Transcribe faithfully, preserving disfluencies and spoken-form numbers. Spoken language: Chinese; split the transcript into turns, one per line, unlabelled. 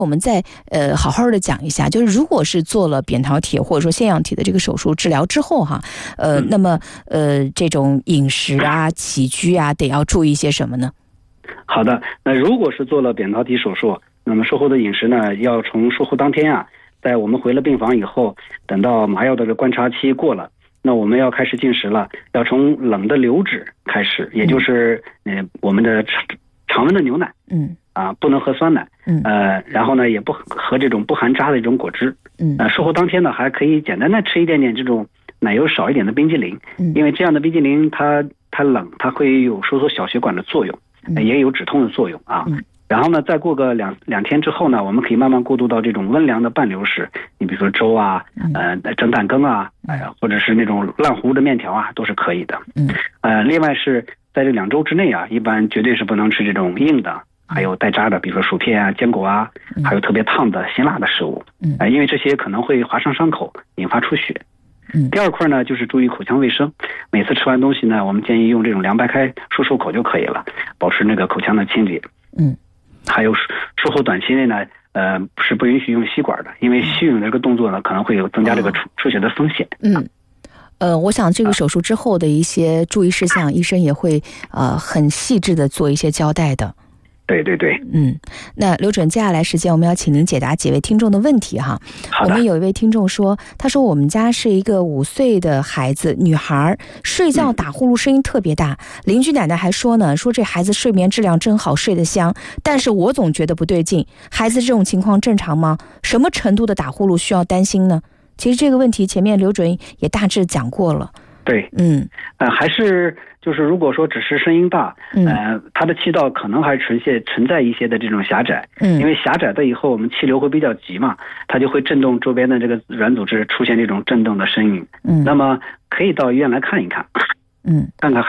我们再呃好好的讲一下，就是如果是做了扁桃体或者说腺样体的这个手术治疗之后哈，呃，嗯、那么呃这种饮食啊、起居啊，得要注意些什么呢？
好的，那如果是做了扁桃体手术，那么术后的饮食呢，要从术后当天啊，在我们回了病房以后，等到麻药的这观察期过了，那我们要开始进食了，要从冷的流质开始，也就是呃我们的常常温的牛奶，嗯。啊，不能喝酸奶，嗯，呃，然后呢，也不喝这种不含渣的一种果汁，嗯，呃，术后当天呢，还可以简单的吃一点点这种奶油少一点的冰激凌，嗯，因为这样的冰激凌它它冷，它会有收缩小血管的作用，嗯、也有止痛的作用啊。嗯、然后呢，再过个两两天之后呢，我们可以慢慢过渡到这种温凉的半流食，你比如说粥啊，呃，蒸蛋羹啊，哎、呃、呀，或者是那种烂糊的面条啊，都是可以的。嗯，呃，另外是在这两周之内啊，一般绝对是不能吃这种硬的。还有带渣的，比如说薯片啊、坚果啊，还有特别烫的辛辣的食物，嗯、呃，因为这些可能会划伤伤口，引发出血。嗯，第二块呢，就是注意口腔卫生。每次吃完东西呢，我们建议用这种凉白开漱漱口就可以了，保持那个口腔的清洁。嗯，还有术后短期内呢，呃，是不允许用吸管的，因为吸吮这个动作呢，可能会有增加这个出出血的风险。
嗯。呃，我想这个手术之后的一些注意事项，啊、医生也会呃很细致的做一些交代的。
对对对，
嗯，那刘准，接下来时间我们要请您解答几位听众的问题哈。我们有一位听众说，他说我们家是一个五岁的孩子，女孩，睡觉打呼噜声音特别大，嗯、邻居奶奶还说呢，说这孩子睡眠质量真好，睡得香，但是我总觉得不对劲，孩子这种情况正常吗？什么程度的打呼噜需要担心呢？其实这个问题前面刘准也大致讲过了。
对，嗯，呃，还是就是如果说只是声音大，呃，它的气道可能还存现存在一些的这种狭窄，嗯，因为狭窄的以后我们气流会比较急嘛，它就会震动周边的这个软组织，出现这种震动的声音，嗯，那么可以到医院来看一看，嗯，看看孩